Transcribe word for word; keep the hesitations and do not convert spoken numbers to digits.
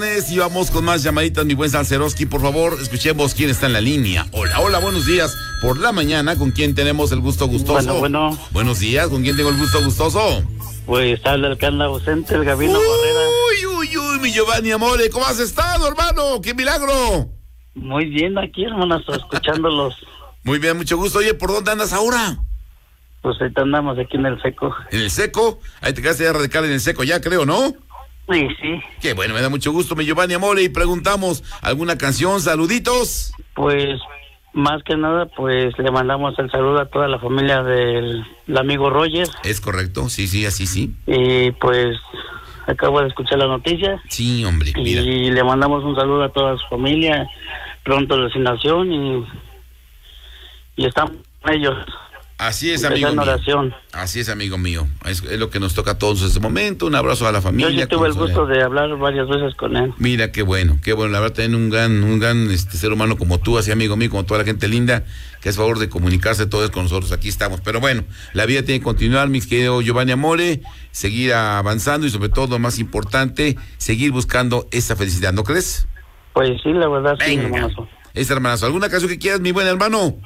Y vamos con más llamaditas, mi buen Salceroski, por favor, escuchemos quién está en la línea. Hola, hola, buenos días. Por la mañana, ¿con quién tenemos el gusto gustoso? Bueno, bueno. Buenos días, ¿con quién tengo el gusto gustoso? Pues habla el que anda ausente, el Gabino Barrera. Uy, uy, uy, mi Giovanni Amore, ¿cómo has estado, hermano? ¡Qué milagro! Muy bien aquí, hermanas, escuchándolos. Muy bien, mucho gusto. Oye, ¿por dónde andas ahora? Pues ahorita andamos aquí en el seco. ¿En el seco? Ahí te quedaste ya radical en el seco ya, creo, ¿no? Sí, sí. Qué bueno, me da mucho gusto, mi Giovanni Amore, y preguntamos, ¿alguna canción, saluditos? Pues, más que nada, pues le mandamos el saludo a toda la familia del el amigo Roger. Es correcto, sí, sí, así sí. Y pues, acabo de escuchar la noticia. Sí, hombre, mira. Y le mandamos un saludo a toda su familia, pronto resignación y, y estamos con ellos. Así es, amigo mío. Oración. Así es, amigo mío. Es, es lo que nos toca a todos en este momento. Un abrazo a la familia. Yo sí tuve el gusto de hablar varias veces con él. Mira, qué bueno, qué bueno. La verdad, tener un gran, un gran este, ser humano como tú, así amigo mío, como toda la gente linda, que es favor de comunicarse todos con nosotros. Aquí estamos. Pero bueno, la vida tiene que continuar, mi querido Giovanni Amore, seguir avanzando y sobre todo, lo más importante, seguir buscando esa felicidad, ¿no crees? Pues sí, la verdad. Venga. Sí, hermanazo. Es hermanazo. ¿Alguna canción que quieras, mi buen hermano?